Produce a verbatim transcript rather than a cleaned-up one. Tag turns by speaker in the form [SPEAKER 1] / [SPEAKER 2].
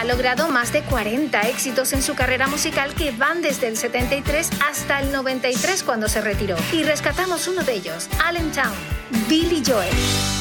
[SPEAKER 1] logrado más de cuarenta éxitos en su carrera musical que van desde el setenta y tres hasta el noventa y tres cuando se retiró. Y rescatamos uno de ellos, Allentown, Billy Joel.